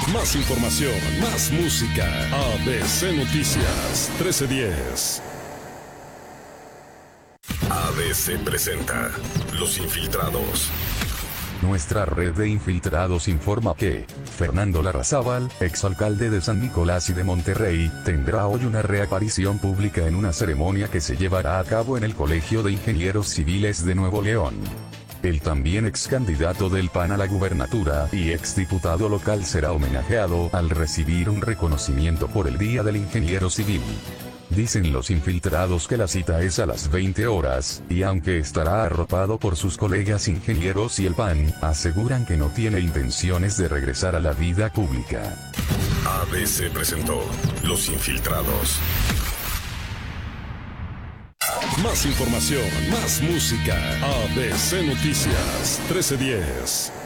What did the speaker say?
Más información, más música. ABC Noticias 1310. ABC presenta Los Infiltrados. Nuestra red de infiltrados informa que Fernando Larrazábal, exalcalde de San Nicolás y de Monterrey, tendrá hoy una reaparición pública en una ceremonia que se llevará a cabo en el Colegio de Ingenieros Civiles de Nuevo León. El también ex candidato del PAN a la gubernatura y exdiputado local será homenajeado al recibir un reconocimiento por el Día del Ingeniero Civil. Dicen los infiltrados que la cita es a las 20 horas, y aunque estará arropado por sus colegas ingenieros y el PAN, aseguran que no tiene intenciones de regresar a la vida pública. ABC presentó Los Infiltrados. Más información, más música. ABC Noticias 1310.